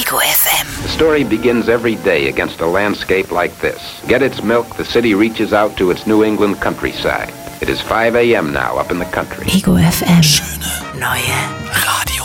Ego FM. The story begins every day against a landscape like this. Get its milk, the city reaches out to its New England countryside. It is 5 a.m. now up in the country. Ego FM. Schöne Neue Radio.